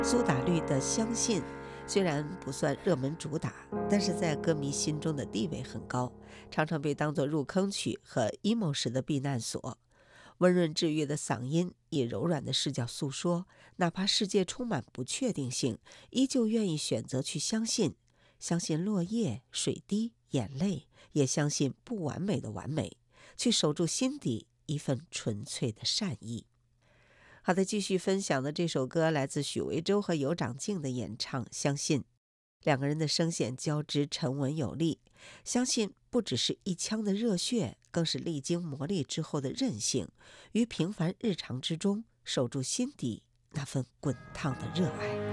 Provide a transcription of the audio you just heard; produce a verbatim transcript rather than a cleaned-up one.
苏打绿的《相信》虽然不算热门主打，但是在歌迷心中的地位很高，常常被当作入坑曲和 emo 时的避难所。温润治愈的嗓音，以柔软的视角诉说，哪怕世界充满不确定性，依旧愿意选择去相信，相信落叶、水滴、眼泪，也相信不完美的完美，去守住心底一份纯粹的善意。好的，继续分享的这首歌来自许魏洲和尤长靖的演唱《相信》，两个人的声线交织，沉稳有力。相信不只是一腔的热血，更是历经磨砺之后的韧性，于平凡日常之中守住心底那份滚烫的热爱。